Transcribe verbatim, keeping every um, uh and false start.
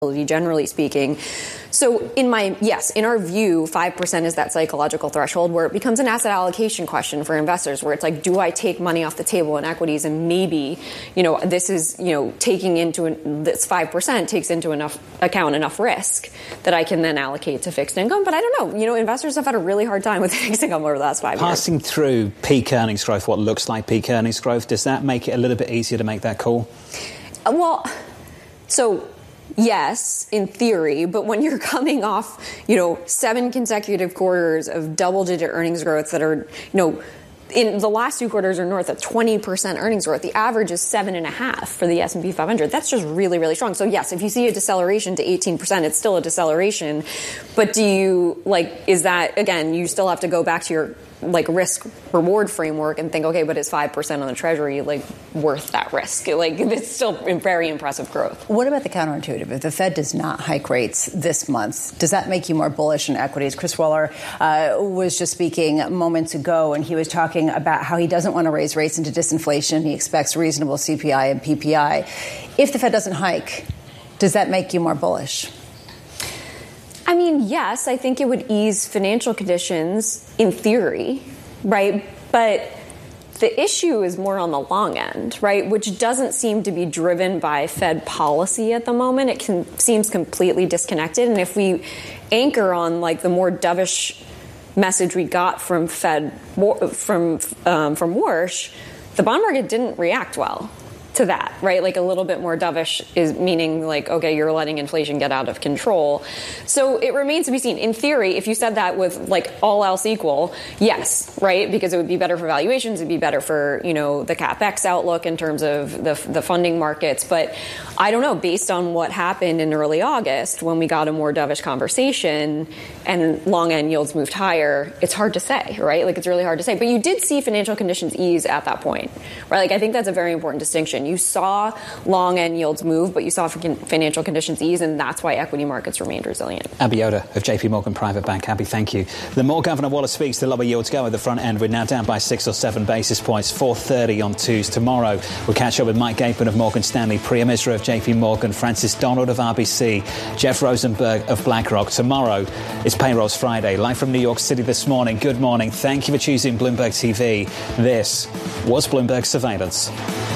generally speaking. So in my, yes, in our view, five percent is that psychological threshold where it becomes an asset allocation question for investors, where it's like, do I take money off the table in equities? And maybe, you know, this is, you know, taking into, an, this five percent takes into enough account enough risk that I can then allocate to fixed income. But I don't know, you know, investors have had a really hard time with fixed income over the last five Passing years. Passing through peak earnings growth, what looks like peak earnings growth, does that make it a little bit easier to make that call? Uh, well, so... Yes, in theory, but when you're coming off, you know, seven consecutive quarters of double-digit earnings growth that are, you know, in the last two quarters are north of twenty percent earnings growth. The average is seven and a half for the S and P five hundred. That's just really, really strong. So yes, if you see a deceleration to eighteen percent, it's still a deceleration. But do you, like, is that, again, you still have to go back to your, like, risk reward framework and think, okay, but is five percent on the Treasury, like, worth that risk? Like, it's still very impressive growth. What about the counterintuitive? If the Fed does not hike rates this month, does that make you more bullish in equities? Chris Waller uh, was just speaking moments ago, and he was talking about how he doesn't want to raise rates into disinflation. He expects reasonable C P I and P P I. If the Fed doesn't hike, does that make you more bullish? I mean, yes, I think it would ease financial conditions in theory, right? But the issue is more on the long end, right? Which doesn't seem to be driven by Fed policy at the moment. It can, seems completely disconnected. And if we anchor on, like, the more dovish message we got from Fed, from um, from Warsh, the bond market didn't react well to that, right? Like, a little bit more dovish is meaning, like, okay, you're letting inflation get out of control. So it remains to be seen. In theory, if you said that with, like, all else equal, yes, right? Because it would be better for valuations, it'd be better for, you know, the CapEx outlook in terms of the the funding markets. But I don't know, based on what happened in early August when we got a more dovish conversation and long end yields moved higher, it's hard to say, right? Like, it's really hard to say. But you did see financial conditions ease at that point, right? Like, I think that's a very important distinction. You saw long end yields move, but you saw financial conditions ease, and that's why equity markets remained resilient. Abby Yoder of J P Morgan Private Bank. Abby, thank you. The more Governor Waller speaks, the lower yields go at the front end. We're now down by six or seven basis points, four thirty on twos. Tomorrow, we'll catch up with Mike Gapen of Morgan Stanley, Priya Misra of J P Morgan, Francis Donald of R B C, Jeff Rosenberg of BlackRock. Tomorrow, it's Payrolls Friday. Live from New York City this morning. Good morning. Thank you for choosing Bloomberg T V. This was Bloomberg Surveillance.